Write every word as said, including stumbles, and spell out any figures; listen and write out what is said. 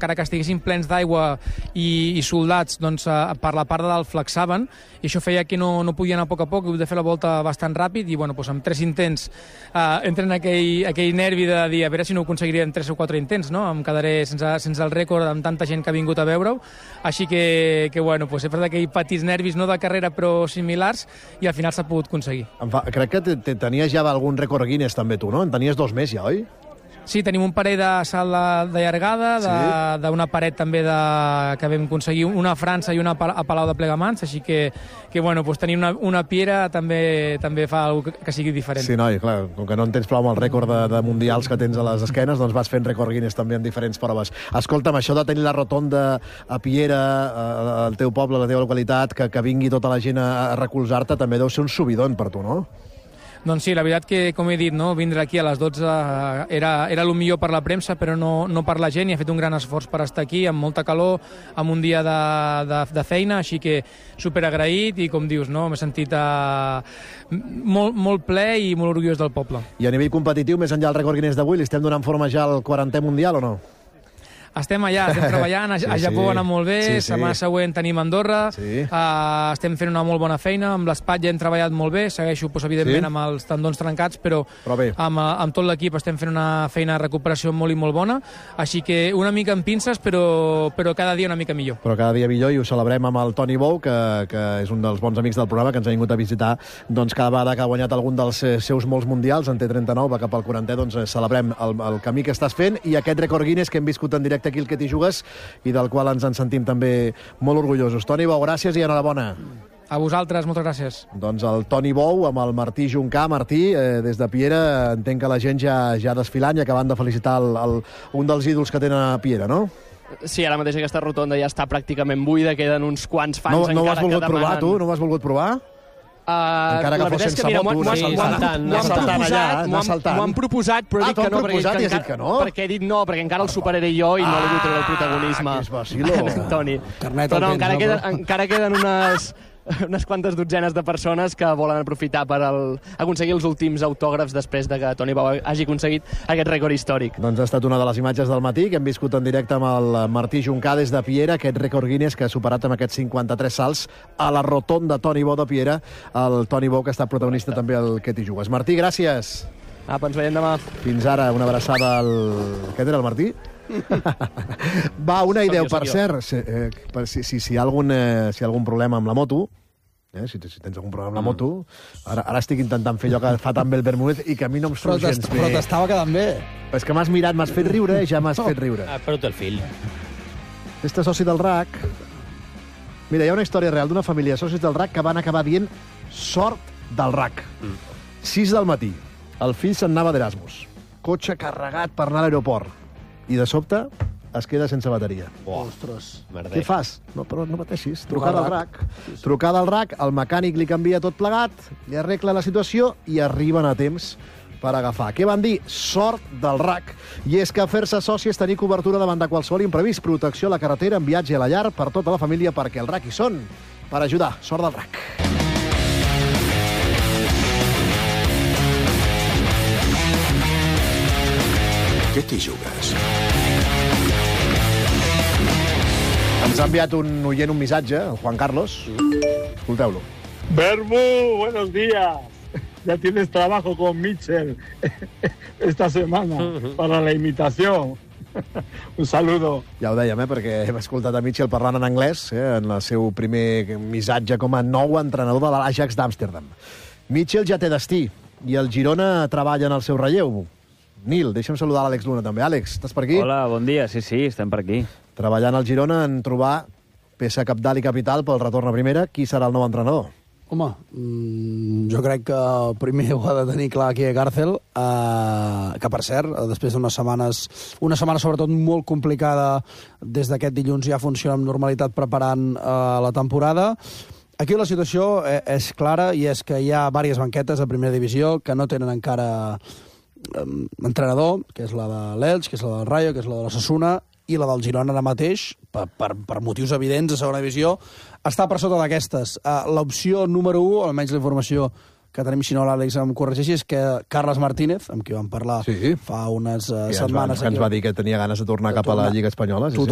encara que estiguessin plens d'aigua i, i soldats, doncs, uh, per la part de dalt flexaven, i això feia que no, no podia anar a poc a poc, he de fer la volta bastant ràpid, i bueno, doncs, amb tres intents uh, entren aquell, aquell nervi de dir a veure si no ho aconseguiria en tres o quatre intents, no? Em quedaré sense, sense el rècord amb tanta gent que ha vingut a veure-ho, així que, que bueno, doncs, sempre d'aquells petits nervis, no de carrera però similars, i al final s'ha pogut aconseguir. Fa, crec que te, te tenies ja algun rècord Guinness també tu, no? En tenies dos més ja, oi? Sí, tenim un parell de salt de, de llargada, d'una sí? paret també de, que vam aconseguir una a França i una a Palau de Plegamans, així que, que bueno, doncs tenir una, una piera també també fa alguna que, que sigui diferent. Sí, noi, clar, com que no en tens prou amb el rècord de, de mundials que tens a les esquenes, doncs vas fent rècord Guinness també en diferents proves. Escolta'm, això de tenir la rotonda a Piera, al teu poble, a la teva localitat, que, que vingui tota la gent a, a recolzar-te, també deu ser un subidon per tu, no? Doncs sí, la veritat que, com he dit, no, vindre aquí a les dotze era, era el millor per la premsa, però no, no per la gent, i ha fet un gran esforç per estar aquí, amb molta calor, amb un dia de, de, de feina, així que superagraït, i com dius, no, m'he sentit uh, molt, molt ple i molt orgullós del poble. I a nivell competitiu, més enllà del rècord Guinness d'avui, li estem donant forma ja al quarantè mundial o no? Estem allà, estem treballant, a, sí, a Japó sí. ha anat molt bé, sí, sí. setmana següent tenim Andorra, sí. uh, estem fent una molt bona feina, amb l'espatlla hem treballat molt bé, segueixo, doncs, evidentment, sí. amb els tendons trencats, però, però amb, amb tot l'equip estem fent una feina de recuperació molt i molt bona, així que una mica amb pinces, però, però cada dia una mica millor. Però cada dia millor, i ho celebrem amb el Toni Bou, que, que és un dels bons amics del programa, que ens ha vingut a visitar, doncs cada vegada que ha guanyat algun dels seus molts mundials, en té trenta-nou, va cap al quarantè, doncs celebrem el, el camí que estàs fent, i aquest rècord Guinness que hem viscut en directe aquí al Que t'hi jugues, i del qual ens en sentim també molt orgullosos. Toni Bou, gràcies i enhorabona. A vosaltres, moltes gràcies. Doncs el Toni Bou amb el Martí Juncà. Martí, eh, des de Piera, entenc que la gent ja, ja desfilant i acabant de felicitar el, el, un dels ídols que tenen a Piera, no? Sí, ara mateix aquesta rotonda ja està pràcticament buida, queden uns quants fans no, no encara que demanen... No ho has volgut provar, tu? No ho has volgut provar? Uh, encara que fos sense moto, m'ho han proposat, però ah, dic que no, proposat, perquè, encara, que no? perquè he dit no, perquè encara el superaré jo i ah, no li vull treure el protagonisme. Ah, que és vacilo. Toni. Carnet però no, tens, encara, no, queden, però... encara queden unes... unes quantes dotzenes de persones que volen aprofitar per el, aconseguir els últims autògrafs després de que Toni Bou hagi aconseguit aquest rècord històric. Doncs ha estat una de les imatges del matí que hem viscut en directe amb el Martí Juncà des de Piera, aquest rècord Guinness que ha superat amb aquests cinquanta-tres salts a la rotonda Toni Bou de Piera, el Toni Bou que ha estat protagonista també al Que t'hi jugues. Martí, gràcies. Apa, ens veiem demà. Fins ara, una abraçada al... Què era el Martí? Va, una idea, per cert, si, eh, si, si, si, hi ha algun, eh, si hi ha algun problema amb la moto, eh, si, si tens algun problema amb la moto, ara, ara estic intentant fer allò que fa tan bé el Bermúdez i que a mi no em surt gens bé. Però t'estava quedant bé. És que m'has mirat, m'has fet riure, ja m'has fet riure. Ah, però té el fill. Este soci del R A C... Mira, hi ha una història real d'una família de socis del R A C que van acabar dient sort del R A C. Mm. sis del matí. El fill se'n anava d'Erasmus. Cotxe carregat per anar a l'aeroport. I de sobte es queda sense bateria. Oh, ostres. Merder. Què fas? No, però no pateixis. Trucada al R A C. Sí, sí. Trucada al R A C, el mecànic li canvia tot plegat, li arregla la situació i arriben a temps per agafar. Què van dir? Sort del R A C. I és que fer-se soci és tenir cobertura davant de qualsevol imprevist, protecció a la carretera, en viatge a la llar, per tota la família, perquè el R A C hi són per ajudar. Sort del R A C. Què t'hi jugues? Ens ha enviat un oient un missatge, el Juan Carlos. Escolteu-lo. Bermu, buenos días. Ya tienes trabajo con Mitchell esta semana para la imitación. Un saludo. Ja ho dèiem, eh, perquè hem escoltat a Mitchell parlant en anglès, eh, en el seu primer missatge com a nou entrenador de l'Ajax d'Amsterdam. Mitchell ja té destí, i el Girona treballa en el seu relleu. Nil, deixa'm saludar l'Àlex Luna també. Àlex, estàs per aquí? Hola, bon dia. Sí, sí, estem per aquí. Treballant al Girona en trobar peça cabdal i capital pel retorn a primera. Qui serà el nou entrenador? Home, mmm, jo crec que primer ho ha de tenir clar aquí a Gàrcel, eh, que per cert, després d'unes setmanes, una setmana sobretot molt complicada, des d'aquest dilluns ja funciona amb normalitat preparant eh, la temporada. Aquí la situació és clara i és que hi ha diverses banquetes a primera divisió que no tenen encara entrenador, que és la de l'Elx, que és la del Rayo, que és la de l'Osasuna, i la del Girona ara mateix, per, per, per motius evidents de segona divisió, està per sota d'aquestes. Uh, L'opció número u, almenys la informació que tenim, si no l'Àlex em corregeixi, és que Carles Martínez, amb qui vam parlar sí. fa unes uh, setmanes... Que ens va dir que tenia ganes de tornar cap a la Lliga Espanyola. Sí, sí.